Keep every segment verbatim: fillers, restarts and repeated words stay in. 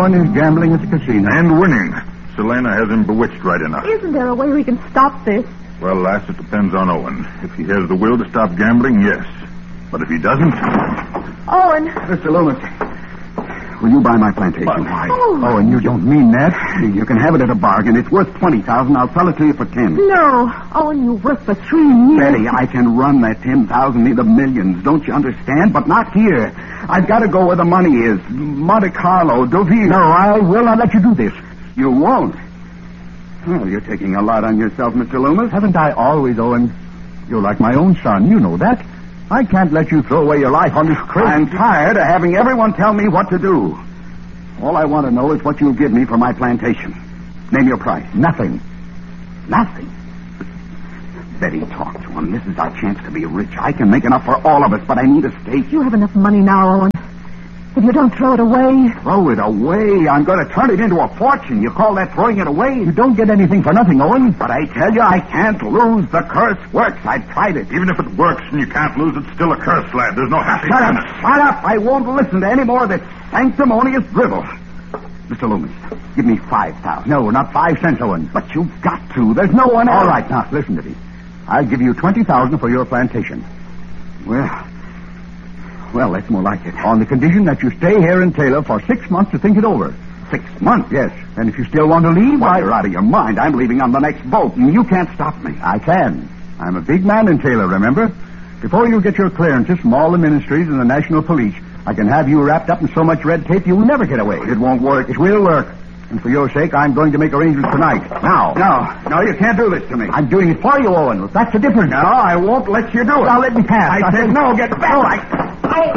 Owen is gambling at the casino. And winning. Selena has him bewitched right enough. Isn't there a way we can stop this? Well, lass, it depends on Owen. If he has the will to stop gambling, yes. But if he doesn't... Owen! Mister Loomis, will you buy my plantation? Why? Oh. Oh, and you don't mean that. You can have it at a bargain. It's worth twenty thousand dollars. I'll sell it to you for ten. No. Owen, you worked for three years. Betty, I can run that ten thousand into millions. Don't you understand? But not here. I've got to go where the money is. Monte Carlo, Deauville. No, I will not let you do this. You won't. Well, you're taking a lot on yourself, Mister Loomis. Haven't I always, Owen? You're like my own son. You know that. I can't let you throw away your life on this crazy... I'm tired of having everyone tell me what to do. All I want to know is what you'll give me for my plantation. Name your price. Nothing. Nothing. Betty, talk to him. This is our chance to be rich. I can make enough for all of us, but I need a stake. You have enough money now, Owen. If you don't throw it away... Throw it away? I'm going to turn it into a fortune. You call that throwing it away? You don't get anything for nothing, Owen. But I tell you, I can't lose. The curse works. I've tried it. Even if it works and you can't lose, it's still a curse, lad. There's no happiness Shut in up. it. Shut up. I won't listen to any more of this sanctimonious drivel. Mister Loomis, give me five thousand. No, not five cents, Owen. But you've got to. There's no one else. All right, now, listen to me. I'll give you twenty thousand for your plantation. Well... Well, that's more like it. On the condition that you stay here in Taylor for six months to think it over. Six months? Yes. And if you still want to leave, Why, I... you're out of your mind. I'm leaving on the next boat, and you can't stop me. I can. I'm a big man in Taylor, remember? Before you get your clearances from all the ministries and the national police, I can have you wrapped up in so much red tape you'll never get away. It won't work. It will work. And for your sake, I'm going to make arrangements tonight. Now. No, no, you can't do this to me. I'm doing it for you, Owen. That's the difference. No, I won't let you do it. Now let me pass. I said no, get back. All right.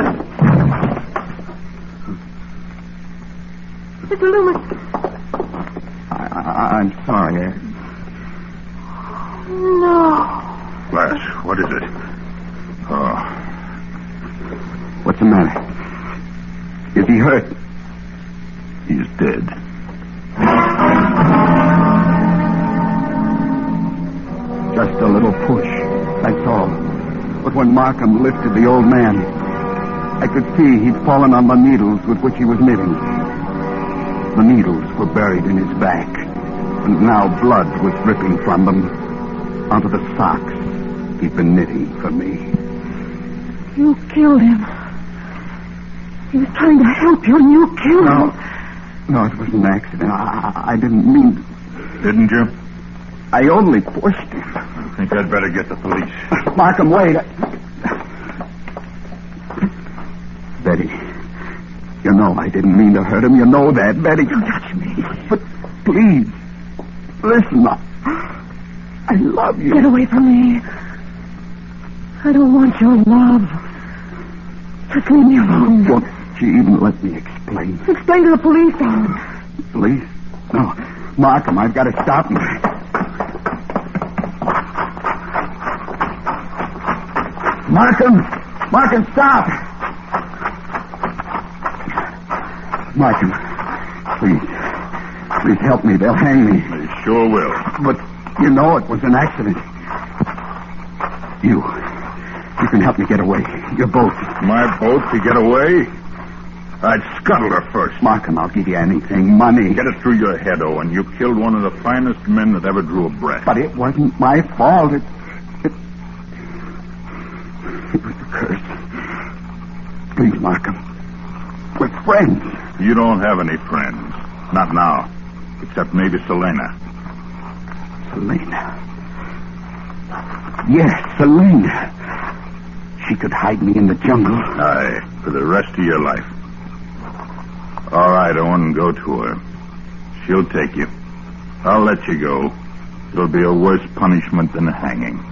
Mister Loomis. I, I, I'm sorry. No. Lass, what is it? Oh. What's the matter? Is he hurt? He's dead. Just a little push, that's all. But when Markham lifted the old man, I could see he'd fallen on the needles with which he was knitting. The needles were buried in his back, and now blood was dripping from them onto the socks he'd been knitting for me. You killed him. He was trying to help you, and you killed No, him. no, it was an accident. I, I didn't mean to. Didn't you? I only pushed him. I think I'd better get the police. Markham, wait. Betty, you know I didn't mean to hurt him. You know that, Betty. Don't touch me. But please, listen. I, I love you. Get away from me. I don't want your love. Just leave me alone. Won't you even let me explain? Explain to the police, Owen. Police? No. Markham, I've got to stop him. Markham! Markham, stop! Markham, please. Please help me. They'll hang me. They sure will. But you know it was an accident. You. You can help me get away. Your boat. My boat to get away? I'd scuttle her first. Markham, I'll give you anything. Money. Get it through your head, Owen. You killed one of the finest men that ever drew a breath. But it wasn't my fault. It... It, it was a curse. Please, Markham. We're friends. You don't have any friends. Not now. Except maybe Selena. Selena. Yes, Selena. She could hide me in the jungle. Aye, for the rest of your life. All right, Owen, go to her. She'll take you. I'll let you go. It'll be a worse punishment than hanging.